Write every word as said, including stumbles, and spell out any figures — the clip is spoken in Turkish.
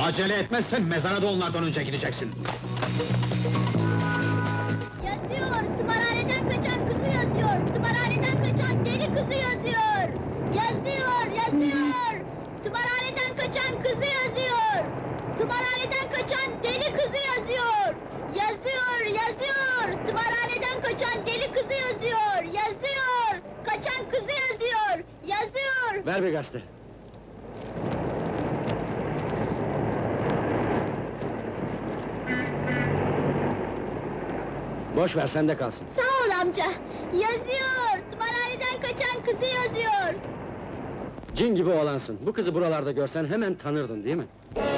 Acele etmezsen mezara da onlardan önce gideceksin. Yazıyor, tımarhaneden kaçan kızı yazıyor. Tımarhaneden kaçan deli kızı yazıyor. Yazıyor, yazıyor. Tımarhaneden kaçan kızı yazıyor. Tımarhaneden kaçan deli kızı yazıyor. Yazıyor, yazıyor. Tımarhaneden kaçan deli kızı yazıyor. Yazıyor. Kaçan kızı yazıyor. Yazıyor. Ver bir gazete. Boş ver, sende kalsın. Sağ ol amca. Yazıyor. Tımarhaneden kaçan kızı yazıyor. Cin gibi oğlansın. Bu kızı buralarda görsen hemen tanırdın, değil mi?